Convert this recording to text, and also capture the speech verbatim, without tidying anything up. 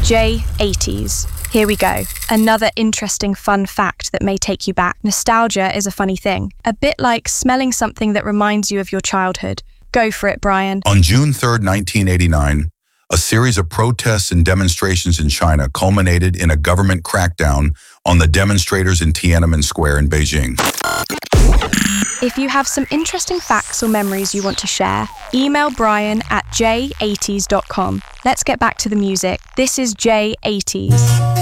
J eighties. Here we go. Another interesting fun fact that may take you back. Nostalgia is a funny thing. A bit like smelling something that reminds you of your childhood. Go for it, Brian. On June third, nineteen eighty-nine, a series of protests and demonstrations in China culminated in a government crackdown on the demonstrators in Tiananmen Square in Beijing. If you have some interesting facts or memories you want to share, email Brian at j eighties dot com. Let's get back to the music. This is J eighties.